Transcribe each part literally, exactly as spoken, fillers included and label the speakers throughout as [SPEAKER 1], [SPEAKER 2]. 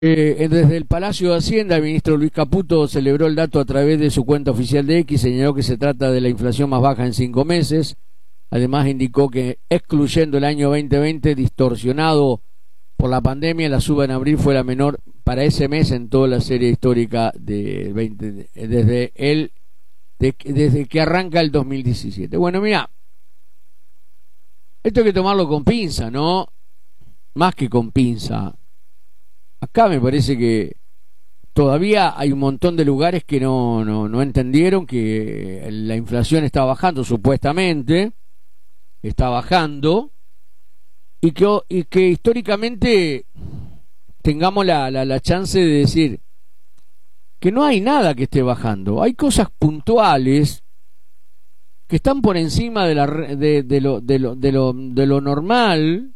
[SPEAKER 1] Eh, desde el Palacio de Hacienda, el ministro Luis Caputo celebró el dato a través de su cuenta oficial de X, señaló que se trata de la inflación más baja en cinco meses. Además indicó que, excluyendo el año veinte veinte, distorsionado por la pandemia, la suba en abril fue la menor para ese mes en toda la serie histórica de veinte, desde el de, desde que arranca el dos mil diecisiete. Bueno, mira, esto hay que tomarlo con pinza, ¿no? Más que con pinza. Acá me parece que todavía hay un montón de lugares que no, no, no entendieron que la inflación está bajando, supuestamente, está bajando, y que, y que históricamente tengamos la, la, la chance de decir que no hay nada que esté bajando. Hay cosas puntuales que están por encima de, la, de, de, lo, de, lo, de, lo, de lo normal,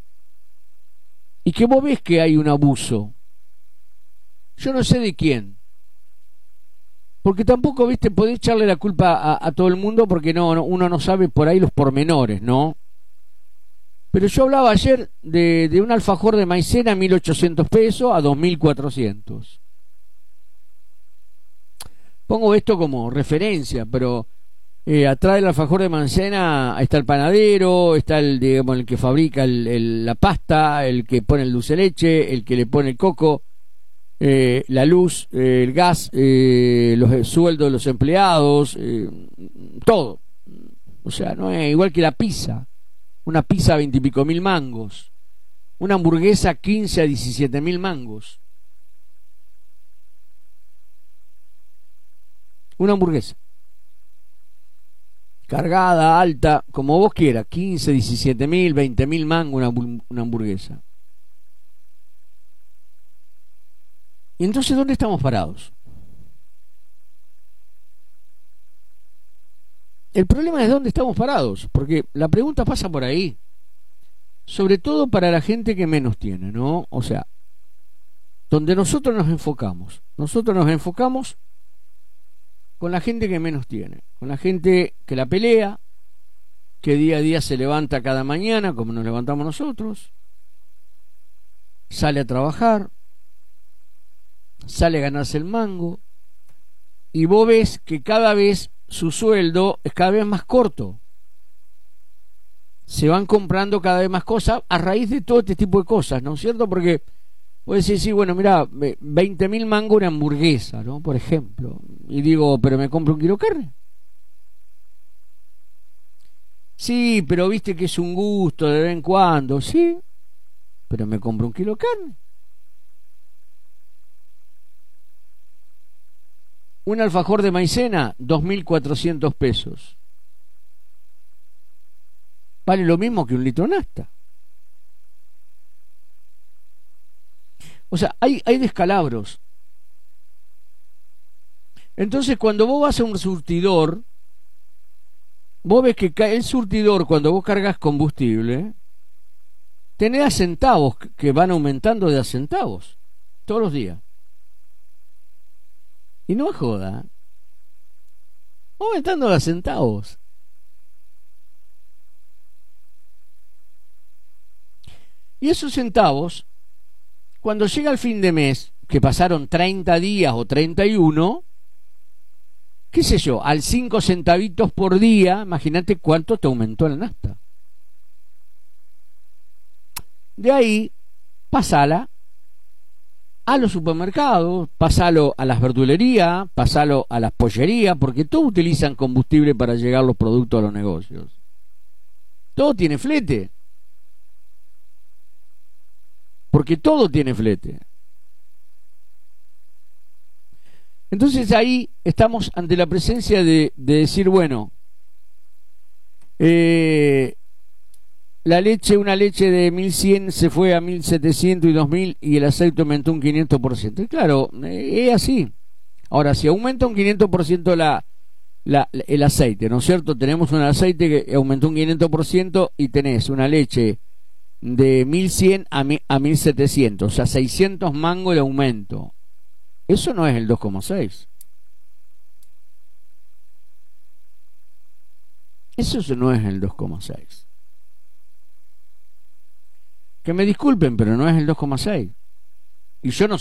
[SPEAKER 1] y que vos ves que hay un abuso. Yo no sé de quién. Porque tampoco, viste, podés echarle la culpa a, a todo el mundo porque no, no, uno no sabe por ahí los pormenores, ¿no? Pero yo hablaba ayer de, de un alfajor de maicena a mil ochocientos pesos a dos mil cuatrocientos. Pongo esto como referencia, pero Eh, atrás del alfajor de maicena está el panadero, está el, digamos, el que fabrica el, el, la pasta, el que pone el dulce de leche, el que le pone el coco, eh, la luz, eh, el gas, eh, los el sueldos de los empleados, eh, todo. O sea, no es igual que la pizza. Una pizza a veintipico mil mangos, una hamburguesa quince a diecisiete mil mangos. Una hamburguesa cargada, alta, como vos quieras, quince, diecisiete mil, veinte mil mangos una, una hamburguesa. Y entonces, ¿dónde estamos parados? El problema es dónde estamos parados, porque la pregunta pasa por ahí, sobre todo para la gente que menos tiene, ¿no? O sea, donde nosotros nos enfocamos, nosotros nos enfocamos con la gente que menos tiene, con la gente que la pelea, que día a día se levanta cada mañana, como nos levantamos nosotros, sale a trabajar, sale a ganarse el mango, y vos ves que cada vez su sueldo es cada vez más corto. Se van comprando cada vez más cosas a raíz de todo este tipo de cosas, ¿no es cierto? Porque puede decir, sí, bueno, mira, veinte mil mangos una hamburguesa, ¿no? Por ejemplo. Y digo, pero me compro un kilo de carne. Sí, pero viste que es un gusto de vez en cuando. Sí, pero me compro un kilo de carne. Un alfajor de maicena, dos mil cuatrocientos pesos. Vale lo mismo que un litro de nafta. O sea, hay, hay descalabros. Entonces, cuando vos vas a un surtidor, vos ves que el surtidor, cuando vos cargas combustible, tenés a centavos que van aumentando de a centavos todos los días. Y no es joda, aumentando de a centavos. Y esos centavos, cuando llega el fin de mes, que pasaron treinta días o treinta y uno, qué sé yo, al cinco centavitos por día, imagínate cuánto te aumentó la nafta. De ahí, pasala a los supermercados, pasalo a las verdulerías, pasalo a las pollerías, porque todos utilizan combustible para llegar los productos a los negocios. Todo tiene flete. Porque todo tiene flete. Entonces ahí estamos ante la presencia de, de decir, bueno, eh, la leche, una leche de mil cien se fue a mil setecientos y dos mil y el aceite aumentó un quinientos por ciento. Y claro, eh, es así. Ahora, si aumenta un quinientos por ciento la, la, el aceite, ¿no es cierto? Tenemos un aceite que aumentó un quinientos por ciento y tenés una leche de mil cien a mil setecientos, o sea, seiscientos mangos de aumento. Eso no es el dos coma seis. Eso no es el dos coma seis. Que me disculpen, pero no es el dos coma seis. Y yo no